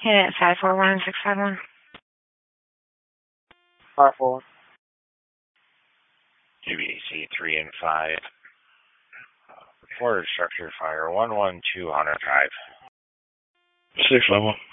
Hit it 541651. 541. GBC 3 and 5. Reported structure fire 112 Hunter Drive. 6 level.